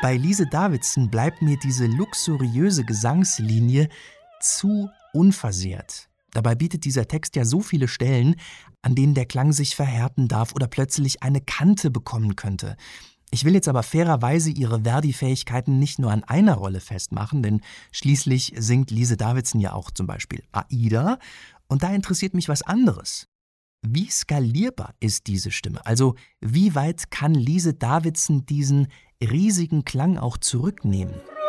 Bei Lise Davidson bleibt mir diese luxuriöse Gesangslinie zu unversehrt. Dabei bietet dieser Text ja so viele Stellen, an denen der Klang sich verhärten darf oder plötzlich eine Kante bekommen könnte. Ich will jetzt aber fairerweise ihre Verdi-Fähigkeiten nicht nur an einer Rolle festmachen, denn schließlich singt Lise Davidson ja auch zum Beispiel Aida, und da interessiert mich was anderes. Wie skalierbar ist diese Stimme? Also wie weit kann Lise Davidson diesen riesigen Klang auch zurücknehmen?